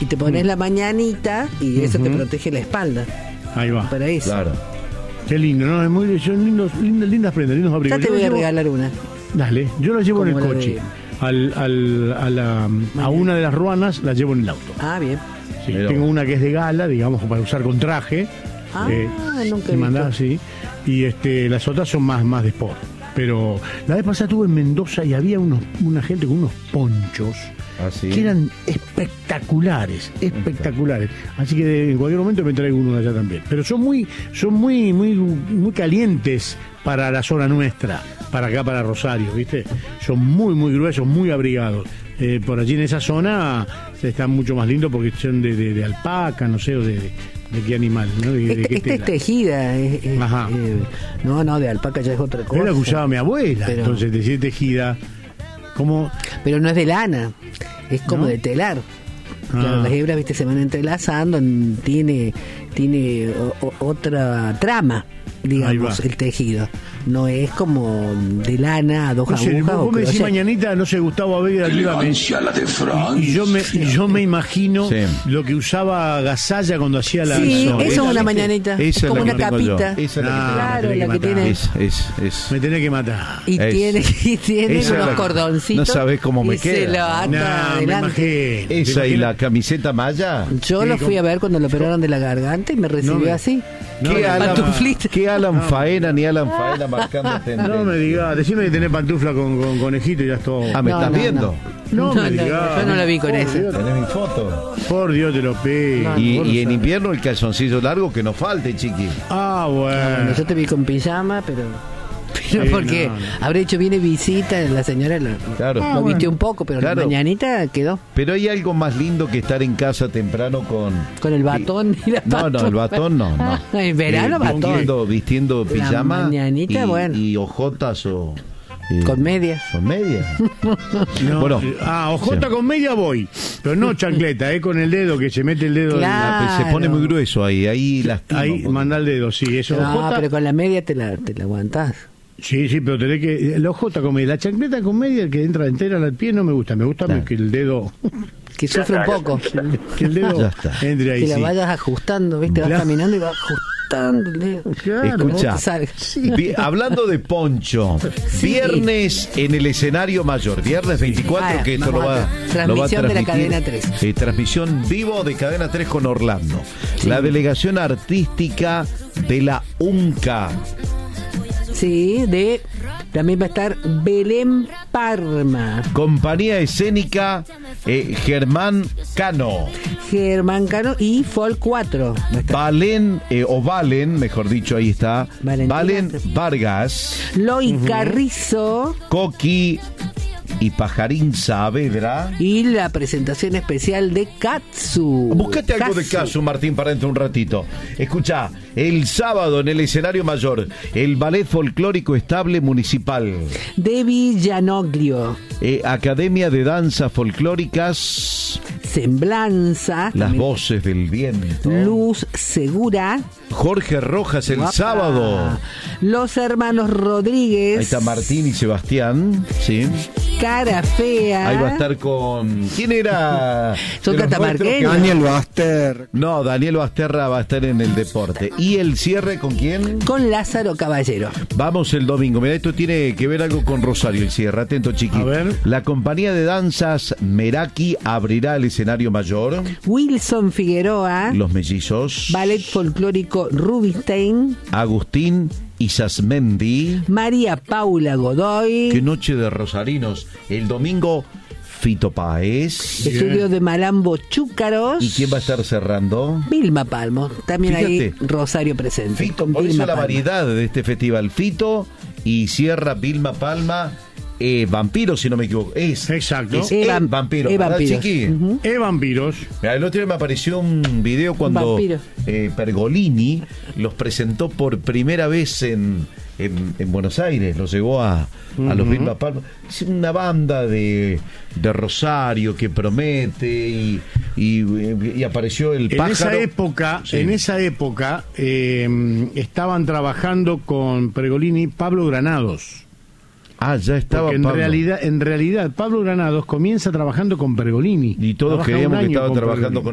y te pones la mañanita y eso te protege la espalda. Ahí va. Para eso. Claro. Qué lindo, ¿no? Es muy, son lindas prendas, lindos abrigos. Ya te voy a regalar una. Dale, yo la llevo en el Como la coche. de- A una de las ruanas la llevo en el auto. Ah, bien. Sí, Pero- tengo una que es de gala, digamos, para usar con traje. Ah, nunca he y mandás visto. así. Y las otras son más de sport. Pero la vez pasada estuve en Mendoza y había una gente con unos ponchos Así. que eran espectaculares. Así que en cualquier momento me traigo uno de allá también. Pero son muy calientes para la zona nuestra, para acá, para Rosario, ¿viste? Son muy gruesos, muy abrigados. Por allí en esa zona están mucho más lindos porque son de alpaca, no sé, o de qué animal, ¿no? De qué Esta es tela. tejida. Ajá. No, de alpaca ya es otra cosa. Es la que usaba mi abuela, Pero- entonces decir tejida, como... Pero no es de lana, es como ¿No? de telar. Claro, Ah. las hebras, viste, se van entrelazando, tiene otra trama, digamos, Ahí va. el tejido. No es como de lana a dos No sé, agujas. vos me decís crochet. mañanita, no sé, Gustavo Vega arriba y yo me imagino Sí. lo que usaba Gasalla cuando hacía la... Sí, eso, eso es una ¿viste? mañanita, es Esa como la una que tengo yo. capita. Esa es la que Ah, tengo. Claro, me tenés la que matar. tiene. Es. Me tenés que matar. Y tiene Esa unos la- cordoncitos. no sabés cómo me y se queda. lo ata Nah, me adelante. imagino. Esa ¿Te y la imaginas? camiseta maya. Yo Sí, lo fui a ver cuando lo operaron de la garganta y me recibió No me- así. No, ¿Qué Alan, pantuflita. qué Alan Faena ni Alan Faena marcando tendencia? No me digas, decime que tenés pantufla con conejito y ya es todo. Ah, ¿me No, estás no, viendo? No me no, digas. yo no la vi con Por ese. Dios, ¿Tenés mi foto? Por Dios te lo pido. Y en invierno el calzoncillo largo que no falte, chiqui. Ah, Bueno, bueno. yo te vi con pijama, pero Sí, porque no. habré hecho viene visita, la señora Claro. lo bueno. vistió un poco, pero Claro. la mañanita quedó Pero hay algo más lindo que estar en casa temprano con el batón y la No, el batón no. En verano, batón. Vistiendo La pijama mañanita, bueno. y ojotas o... Con medias. Con medias. No, Bueno. ojota Sí. con media voy, pero no chancleta, con el dedo, que se mete el dedo. Claro. Se pone muy grueso ahí lastima. Ahí un poco. manda el dedo, sí, eso. No, ojota, pero con la media te la aguantás. sí, pero tenés que. La ojota con media, la chancleta con media, que entra entera al pie, no me gusta. Me gusta Claro. que el dedo. Que sufre un poco. Que el dedo Ya está. entre ahí. Que la sí. vayas ajustando, ¿viste? Vas Claro. caminando y vas ajustando el dedo. Claro. Escucha, No te salga. hablando de Poncho, Sí. viernes en el escenario mayor, viernes 24, Ah, que esto lo va a transmisión de la transmitir, Cadena 3. transmisión vivo de Cadena 3 con Orlando. La delegación artística de la UNCA. Sí, también va a estar Belén Parma, Compañía escénica Germán Cano. Germán Cano y Folk 4. Va a estar Valen, mejor dicho, ahí está. Valentina. Valen Vargas, Loy Carrizo Coqui y Pajarín Saavedra. y la presentación especial de Katsu. Buscate algo de caso, Martín, para dentro de un ratito. Escucha, el sábado en el escenario mayor, el Ballet Folclórico Estable Municipal, De Villanoglio, Academia de Danzas Folclóricas, Semblanza, Las también Voces del Viento, Luz Segura, Jorge Rojas el Guapa. sábado. Los hermanos Rodríguez, Ahí está Martín y Sebastián, ¿sí? Cara Fea, Ahí va a estar con... ¿Quién era? Son de los catamarqueños. nuestros que- Daniel Baster. No, Daniel Basterra va a estar en el deporte. ¿Y el cierre con quién? con Lázaro Caballero. Vamos el domingo. Mira, esto tiene que ver algo con Rosario, el cierre. Atento, chiqui. A ver. La compañía de danzas Meraki abrirá el escenario mayor. Wilson Figueroa, Los mellizos. Ballet Folclórico Rubinstein, Agustín Isasmendi. María Paula Godoy, Qué noche de rosarinos. El domingo, Fito Páez. Estudio de Malambo Chúcaros. ¿Y quién va a estar cerrando? Vilma Palmo, también ahí Fíjate. Rosario presente. Fito, con por eso Vilma la Palmo. variedad de este festival. Fito y cierra Vilma Palma. Vampiro, si no me equivoco. Exacto. Vampiro. E ¿Verdad, Vampiros. chiqui? Ujú. Vampiros. Mira, el otro día me apareció un video cuando Vampiro. Pergolini los presentó por primera vez en Buenos Aires, los llevó a los Vilma Palma. Es una banda de Rosario que promete y apareció el pájaro. Sí. En esa época estaban trabajando con Pergolini Pablo Granados. Ah, ya estaba Porque Pablo. en realidad Pablo Granados comienza trabajando con Pergolini. Y todos Trabaja creíamos un que año estaba con trabajando Pergolini. con